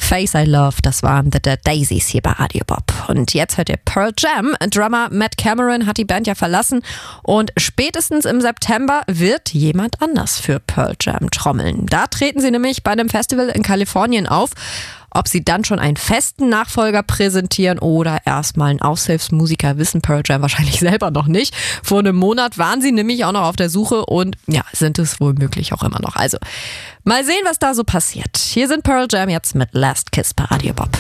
Face I Love, das waren The Dead Daisies hier bei Radio Bob. Und jetzt hört ihr Pearl Jam. Drummer Matt Cameron hat die Band ja verlassen und spätestens im September wird jemand anders für Pearl Jam trommeln. Da treten sie nämlich bei einem Festival in Kalifornien auf. Ob sie dann schon einen festen Nachfolger präsentieren oder erstmal einen Aushilfsmusiker, wissen Pearl Jam wahrscheinlich selber noch nicht. Vor einem Monat waren sie nämlich auch noch auf der Suche und ja, sind es womöglich auch immer noch. Also mal sehen, was da so passiert. Hier sind Pearl Jam jetzt mit Last Kiss bei Radio Bob.